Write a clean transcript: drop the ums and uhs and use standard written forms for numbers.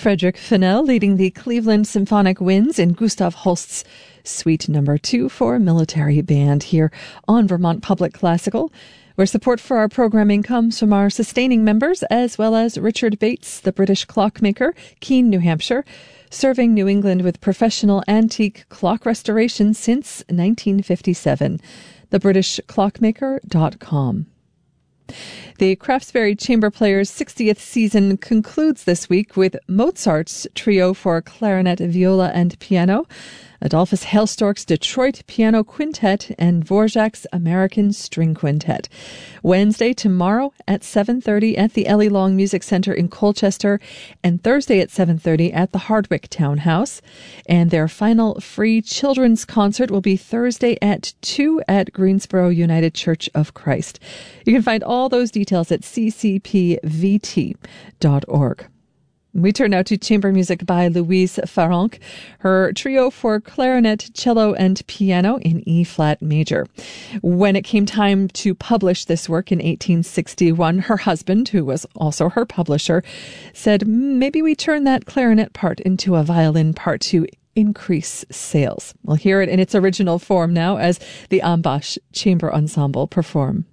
Frederick Fennell leading the Cleveland Symphonic Winds in Gustav Holst's Suite No. 2 for Military Band here on Vermont Public Classical, where support for our programming comes from our sustaining members, as well as Richard Bates, the British clockmaker, Keene, New Hampshire, serving New England with professional antique clock restoration since 1957. TheBritishClockmaker.com. The Craftsbury Chamber Players' 60th season concludes this week with Mozart's Trio for Clarinet, Viola, and Piano, Adolphus Hailstork's Detroit Piano Quintet, and Dvorak's American String Quintet. Wednesday, tomorrow at 7:30 at the Ellie Long Music Center in Colchester, and Thursday at 7:30 at the Hardwick Townhouse. And their final free children's concert will be Thursday at 2 at Greensboro United Church of Christ. You can find all those details at ccpvt.org. We turn now to chamber music by Louise Farrenc, her trio for clarinet, cello, and piano in E-flat major. When it came time to publish this work in 1861, her husband, who was also her publisher, said, maybe we turn that clarinet part into a violin part to increase sales. We'll hear it in its original form now as the Ambash Chamber Ensemble perform.